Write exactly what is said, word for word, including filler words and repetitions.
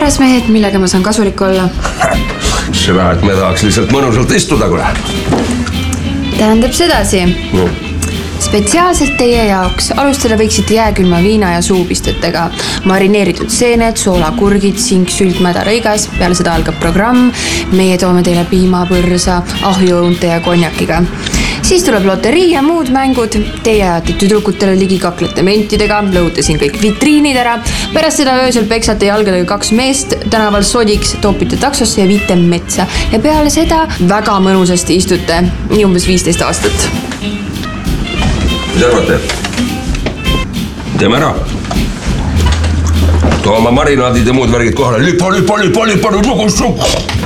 kuidas mehed, millega ma saan kasulik olla? Seda, et me tahaks lihtsalt mõnusalt istuda, kuule. Tähendab sedasi. No. Spetsiaalselt teie jaoks alustada võiksite jääkülma viina ja suupistetega. Marineeritud seened, soolakurgid, sink, sült, mädarõigas. Peale seda algab programm. Meie toome teile piimapõrsa, ahjuunte ja konjakiga. Siis tuleb loterii ja muud mängud. Teie ajate tüdrukutele ligi kaklete mentidega, lõhute siin kõik vitriinid ära. Pärast seda öösel peksate jalgadega kaks meest tänaval sodiks, toopite taksosse ja viite metsa. Ja peale seda väga mõnusasti istute, nii umbes viisteist aastat. Mis arvate? Teeme ära. Too oma marinaadid ja muud värgid kohale. Lipa, lipa, lipa, lipa, lipa, lipa, lipa.